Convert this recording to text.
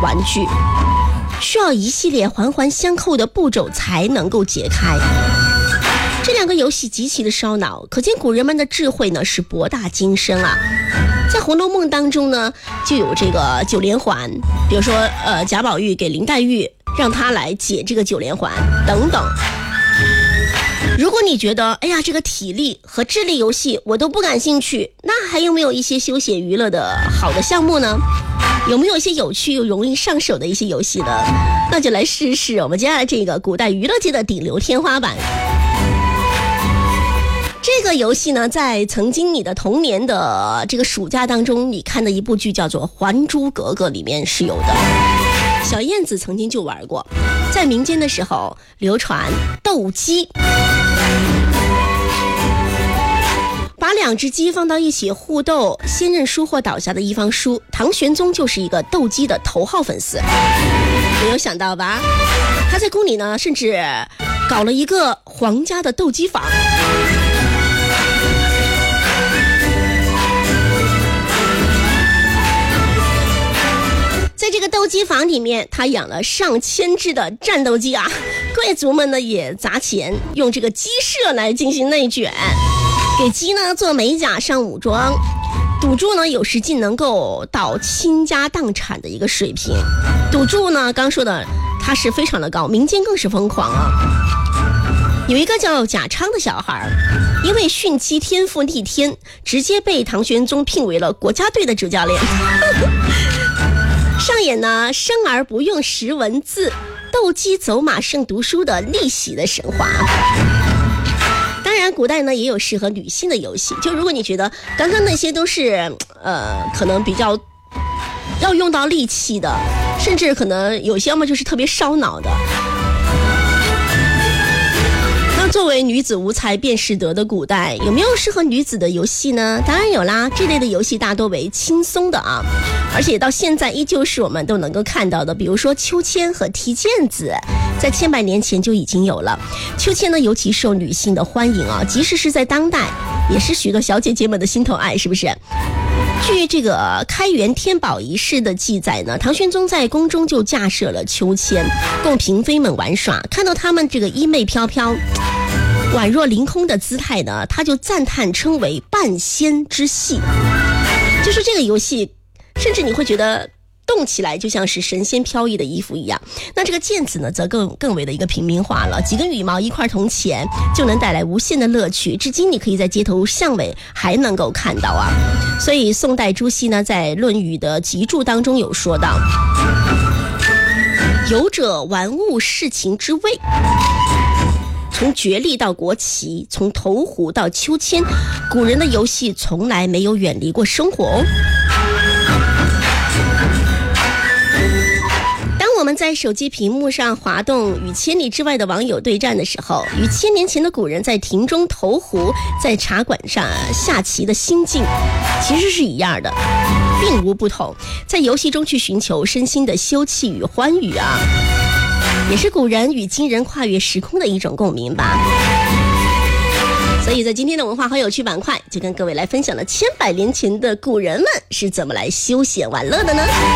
玩具，需要一系列环环相扣的步骤才能够解开。这两个游戏极其的烧脑，可见古人们的智慧呢是博大精深啊。在《红楼梦》当中呢，就有这个九连环，比如说贾宝玉给林黛玉让她来解这个九连环等等。如果你觉得哎呀这个体力和智力游戏我都不感兴趣，那还有没有一些休闲娱乐的好的项目呢？有没有一些有趣又容易上手的一些游戏呢？那就来试试我们家这个古代娱乐界的顶流天花板。这个游戏呢，在曾经你的童年的这个暑假当中，你看的一部剧叫做《还珠格格》里面是有的。小燕子曾经就玩过，在民间的时候流传斗鸡，把两只鸡放到一起互斗，先认输或倒下的一方输。唐玄宗就是一个斗鸡的头号粉丝，没有想到吧？他在宫里呢，甚至搞了一个皇家的斗鸡坊。在这个斗鸡坊里面，他养了上千只的战斗鸡啊，贵族们呢也砸钱用这个鸡舍来进行内卷，给鸡呢做美甲上武装，赌注呢有时竟能够到倾家荡产的一个水平。赌注呢刚说的它是非常的高，民间更是疯狂啊。有一个叫贾昌的小孩，因为训鸡天赋逆天，直接被唐玄宗聘为了国家队的主教练上演呢生而不用识文字，斗鸡走马胜读书的逆袭的神话。当然古代呢也有适合女性的游戏，就如果你觉得刚刚那些都是可能比较要用到力气的，甚至可能有些要么就是特别烧脑的，那作为女子无才便是德的古代，有没有适合女子的游戏呢？当然有啦，这类的游戏大多为轻松的啊，而且到现在依旧是我们都能够看到的，比如说秋千和踢毽子，在千百年前就已经有了。秋千呢尤其受女性的欢迎啊，即使是在当代也是许多小姐姐们的心头爱，是不是？据这个开元天宝仪式的记载呢，唐玄宗在宫中就架设了秋千，供嫔妃们玩耍。看到他们这个衣袂飘飘宛若凌空的姿态呢，他就赞叹称为半仙之戏，就是这个游戏甚至你会觉得动起来就像是神仙飘逸的衣服一样。那这个毽子呢则更为的一个平民化了，几根羽毛一块铜钱就能带来无限的乐趣，至今你可以在街头巷尾还能够看到啊。所以宋代朱熹呢在《论语》的集注当中有说到，游者玩物事情之谓，从角力到国旗，从投壶到秋千，古人的游戏从来没有远离过生活哦。当我们在手机屏幕上滑动与千里之外的网友对战的时候，与千年前的古人在庭中投壶，在茶馆上下棋的心境其实是一样的，并无不同。在游戏中去寻求身心的休憩与欢愉啊，也是古人与今人跨越时空的一种共鸣吧。所以在今天的文化好有趣板块，就跟各位来分享了千百年前的古人们是怎么来休闲玩乐的呢？